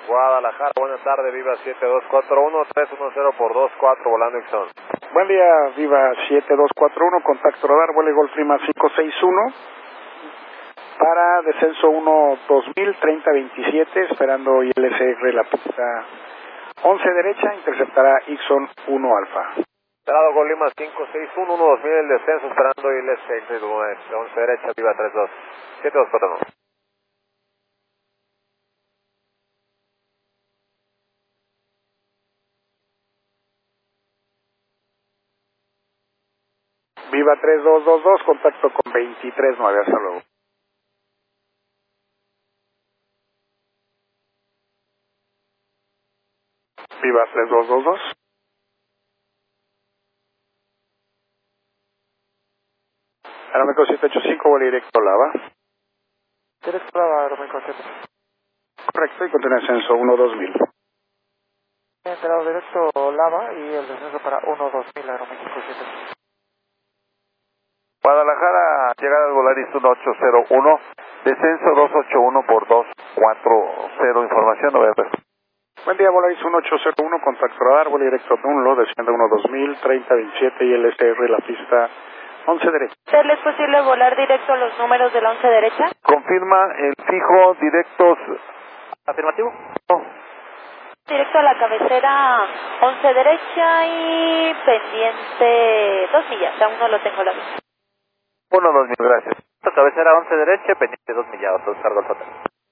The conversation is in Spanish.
Guadalajara, buenas tardes, Viva 7241, 310 por 24, volando Ixon. Buen día, Viva 7241, contacto radar, vuelo Golf Lima 561, para descenso 1-2000, 3027, esperando ILSR la pista 11 derecha, interceptará Ixon 1 Alfa. Esperado Golf Lima 561, 1-2000, el descenso, esperando ILSR 11 derecha, Viva 32, 7241. Viva 3222, contacto con 239, hasta luego. Viva 3222. Aeroméxico 785, vuelo directo Lava. Directo Lava, Aeroméxico 7. Correcto, y continúa ascenso 1-2000. Entrado directo Lava y el descenso para 1-2000, Aeroméxico 7. Guadalajara, llegada al Volaris 1801, descenso 281 por 240, información November. Buen día, Volaris 1801, contacto radar, vuelo directo Tunlo, desciende 1-2000, 3027 y LSR la pista 11 derecha. ¿Le es posible volar directo a los números de la 11 derecha? Confirma el fijo directos. ¿Afirmativo? No. Directo a la cabecera 11 derecha y pendiente 2 millas, aún no lo tengo la vista. 1-2000, gracias. Cabecera 11 derecha, pendiente 2 millados, cargo al total.